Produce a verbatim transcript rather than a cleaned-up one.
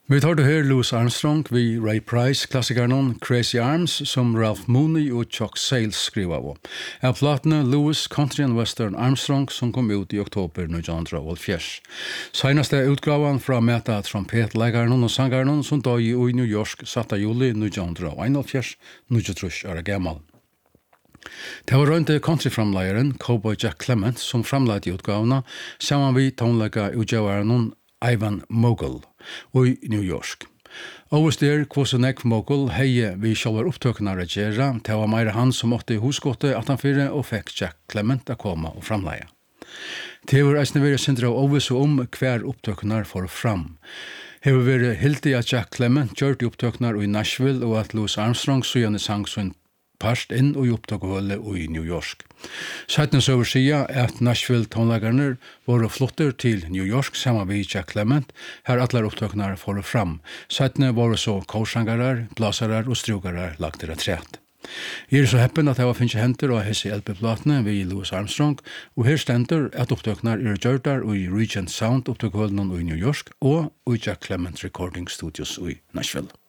Vi tar det her Louis Armstrong vi Ray Price, klassikeren Crazy Arms, som Ralph Mooney og Chuck Sales skriver av. Av platene Louis Country and Western Armstrong som kom ut i oktober nitton hálvfjerds. Senaste utgaven fra meta trompetleggeren og sangeren som døg i New York satt av juli nitton einogfjerds, nittitre år gammel. Det var rundt countryframleieren Cowboy Jack Clement som framleide utgavene sammen vi tonlegger utgjøveren Ivan Mogul og i New York. Overst der kvose nekk Mogul heie vi sjálvar opptøkene regjera, det var meira han som måtte i husgåtte at han fyrir og fikk Jack Clement å komme og framleie. Det var eisne vært sindra overse om hver opptøkene for fram. Hever vært hildi at Jack Clement gjørte opptøkene i Nashville og at Louis Armstrong søgjende sang sin parst inn og i opptøkehullet i New York. Seitens over sida at Nashville tonleggerne var flotter til New York sammen med Jack Clement, her atler opptøkene for fram. Seitene var så korsangarar, blasarar og strugarar lagt til retræt. Jeg er så heppen at jeg var finnes henter og hesse L P-platene ved Louis Armstrong, og her stender at opptøkene er gjørtar i Regent Sound opptøkehullet i New York og i Jack Clement Recording Studios i Nashville.